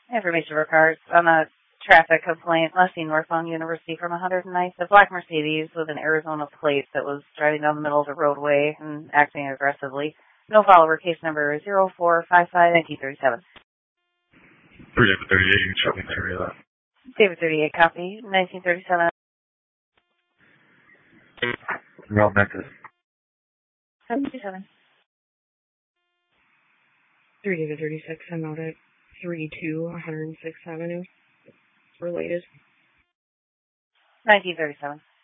Information regards on a traffic complaint left in Northbound University from 109th. A black Mercedes with an Arizona plate that was driving down the middle of the roadway and acting aggressively. No follower, case number 0455-1937. David 38, you can show me the area of that. David 38, copy. 1937. Route Memphis. 727. 3 David 36, I'm out at 32 106th Avenue. Related. 1937.